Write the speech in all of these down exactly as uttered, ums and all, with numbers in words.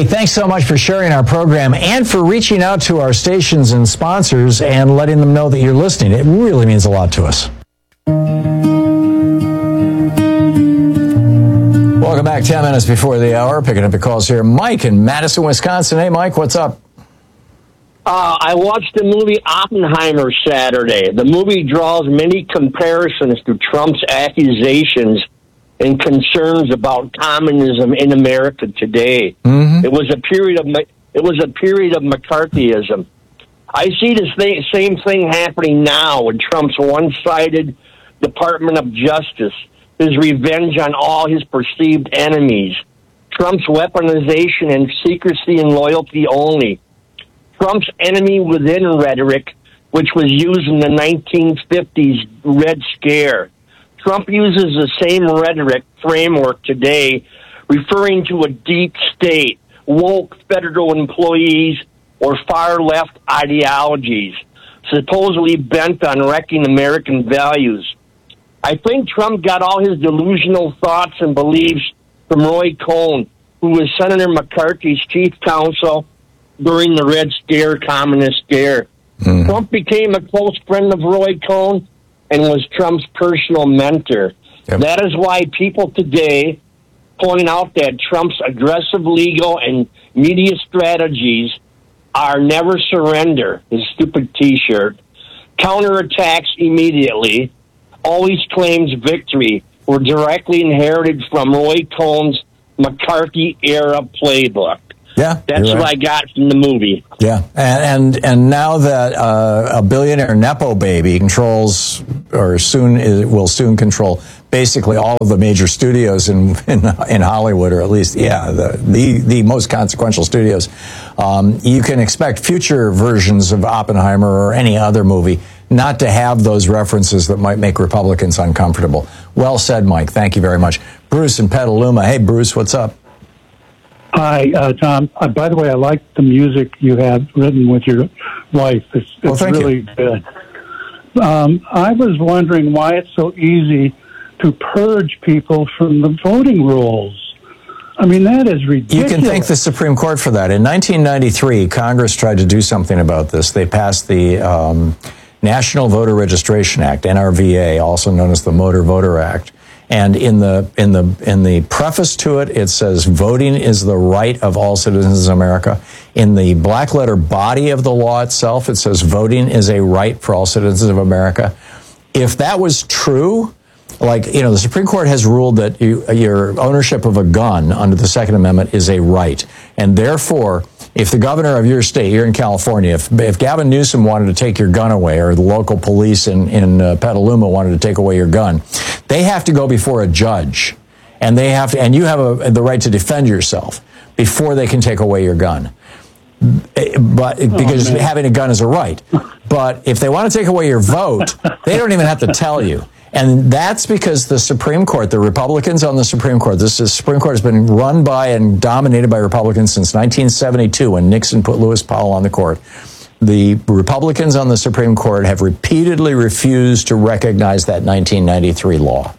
Hey, thanks so much for sharing our program and for reaching out to our stations and sponsors and letting them know that you're listening. It really means a lot to us. Welcome back, ten minutes before the hour. Picking up the calls here. Mike in Madison, Wisconsin. Hey, Mike, what's up? Uh, I watched the movie Oppenheimer Saturday. The movie draws many comparisons to Trump's accusations and concerns about communism in America today. Mm-hmm. It was a period of it was a period of McCarthyism. I see the th- same thing happening now with Trump's one-sided Department of Justice, his revenge on all his perceived enemies, Trump's weaponization and secrecy and loyalty only, Trump's enemy within rhetoric, which was used in the nineteen fifties Red Scare. Trump uses the same rhetoric framework today, referring to a deep state, woke federal employees, or far-left ideologies, supposedly bent on wrecking American values. I think Trump got all his delusional thoughts and beliefs from Roy Cohn, who was Senator McCarthy's chief counsel during the Red Scare, Communist Scare. Mm. Trump became a close friend of Roy Cohn and was Trump's personal mentor. Yep. That is why people today point out that Trump's aggressive legal and media strategies are never surrender, his stupid T-shirt, counterattacks immediately, always claims victory, were directly inherited from Roy Cohn's McCarthy-era playbook. Yeah, that's what right. I got from the movie. Yeah, and and, and now that uh, a billionaire nepo baby controls, or soon is, will soon control, basically all of the major studios in in, in Hollywood, or at least, yeah, the the, the most consequential studios, um, you can expect future versions of Oppenheimer or any other movie not to have those references that might make Republicans uncomfortable. Well said, Mike. Thank you very much. Bruce in Petaluma. Hey, Bruce, what's up? Hi, uh, Tom. Uh, by the way, I like the music you have written with your wife. It's, it's well, thank really you. good. Um, I was wondering why it's so easy to purge people from the voting rolls. I mean, that is ridiculous. You can thank the Supreme Court for that. In nineteen ninety-three, Congress tried to do something about this. They passed the um, National Voter Registration Act, N R V A, also known as the Motor Voter Act. And in the in the in the preface to it, it says voting is the right of all citizens of America. In the black letter body of the law itself, it says voting is a right for all citizens of America. If that was true, like, you know, the Supreme Court has ruled that you, your ownership of a gun under the Second Amendment is a right, and therefore, if the governor of your state, you're in California, if, if Gavin Newsom wanted to take your gun away, or the local police in, in uh, Petaluma wanted to take away your gun, they have to go before a judge, and they have to, and you have a, the right to defend yourself before they can take away your gun. But because oh, having a gun is a right. But if they want to take away your vote, they don't even have to tell you. And that's because the Supreme Court, the Republicans on the Supreme Court, this is, Supreme Court has been run by and dominated by Republicans since nineteen seventy-two, when Nixon put Lewis Powell on the court. The Republicans on the Supreme Court have repeatedly refused to recognize that nineteen ninety-three law.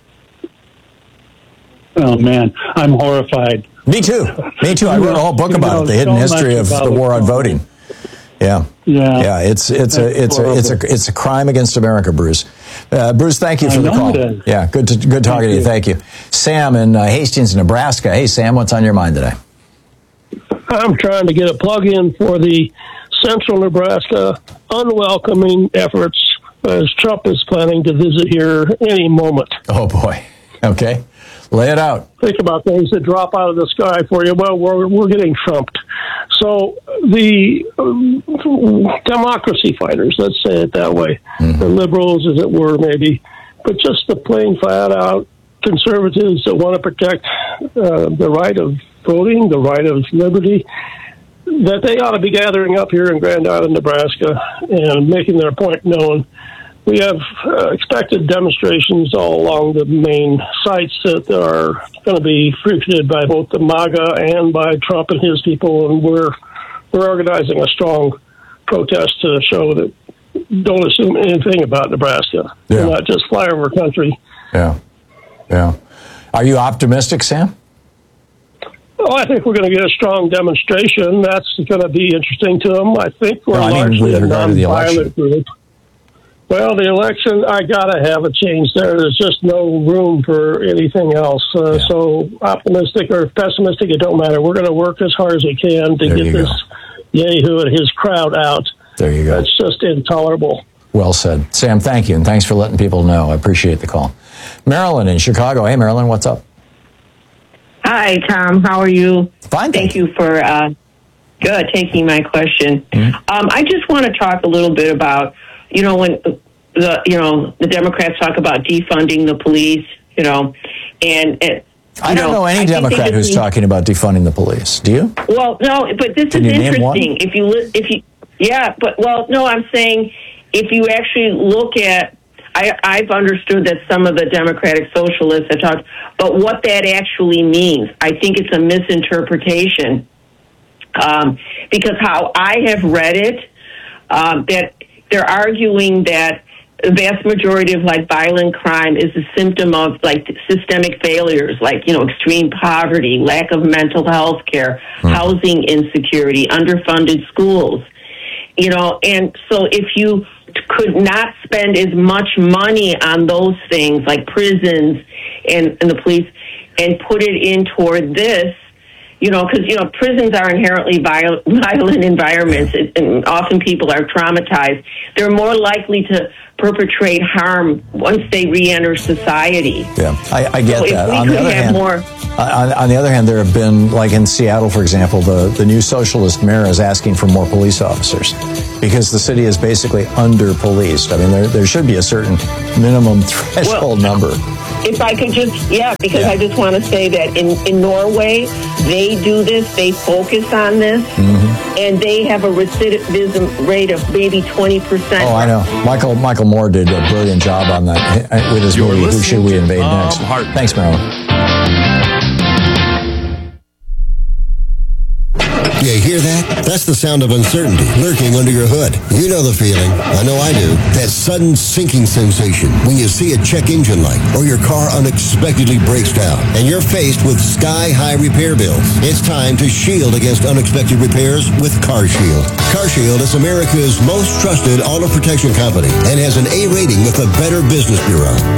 Oh, man, I'm horrified. Me too. Me too. I wrote a whole book about it, The Hidden History of the War on Voting. Yeah, yeah, yeah. It's it's a it's a it's a it's a crime against America, Bruce. Uh, Bruce, thank you for the call. Yeah, good to, good talking to you. Thank you, Sam in uh, Hastings, Nebraska. Hey, Sam, what's on your mind today? I'm trying to get a plug-in for the Central Nebraska unwelcoming efforts, as Trump is planning to visit here any moment. Oh boy. Okay. Lay it out. Think about things that drop out of the sky for you. Well, we're we're getting trumped. So the um, democracy fighters, let's say it that way, mm-hmm. the liberals, as it were, maybe, but just the plain, flat-out conservatives that want to protect uh, the right of voting, the right of liberty, that they ought to be gathering up here in Grand Island, Nebraska, and making their point known. We have uh, expected demonstrations all along the main sites that are going to be frequented by both the MAGA and by Trump and his people, and we're we're organizing a strong protest to show that don't assume anything about Nebraska. Yeah. We're not just flyover country. Yeah, yeah. Are you optimistic, Sam? Oh, I think we're going to get a strong demonstration. That's going to be interesting to them. I think we're No, I mean, largely with a regard to the election. nonviolent group. Well, the election, I got to have a change there. There's just no room for anything else. Uh, Yeah. So optimistic or pessimistic, it don't matter. We're going to work as hard as we can to There get you this go. Yahoo and his crowd out. There you go. It's just intolerable. Well said. Sam, thank you, and thanks for letting people know. I appreciate the call. Marilyn in Chicago. Hey, Marilyn, what's up? Hi, Tom. How are you? Fine, thank Thank you for uh, good taking my question. Mm-hmm. Um, I just want to talk a little bit about, you know, when the you know the Democrats talk about defunding the police, you know, and it, I you don't know any I think they Democrat just who's need- talking about defunding the police. Do you? Well, no, but this Can is you name one? interesting. If you li- if you yeah, but well, no, I'm saying if you actually look at. I, I've understood that some of the Democratic Socialists have talked, but what that actually means, I think it's a misinterpretation. Um, because how I have read it, um, that they're arguing that the vast majority of like violent crime is a symptom of like systemic failures, like, you know, extreme poverty, lack of mental health care, Hmm. housing insecurity, underfunded schools. You know, and so if you could not spend as much money on those things like prisons and, and the police and put it in toward this, you know, because, you know, prisons are inherently viol- violent environments, and often people are traumatized. They're more likely to perpetrate harm once they re-enter society. Yeah, I, I get So if that. we On the could other have hand, more- on, on the other hand, there have been, like in Seattle, for example, the, the new socialist mayor is asking for more police officers because the city is basically under-policed. I mean, there there should be a certain minimum threshold Well, number. If I could just, yeah, because Yeah. I just want to say that in, in Norway, they do this, they focus on this, Mm-hmm. and they have a recidivism rate of maybe twenty percent. Oh, I know. Michael Michael Moore did a brilliant job on that uh, with his You're movie, Who listening Should We to Invade Tom Next? Hartman. Thanks, Marilyn. You hear that? That's the sound of uncertainty lurking under your hood. You know the feeling. I know I do. That sudden sinking sensation when you see a check engine light or your car unexpectedly breaks down and you're faced with sky-high repair bills. It's time to shield against unexpected repairs with CarShield. CarShield is America's most trusted auto protection company and has an A rating with the Better Business Bureau.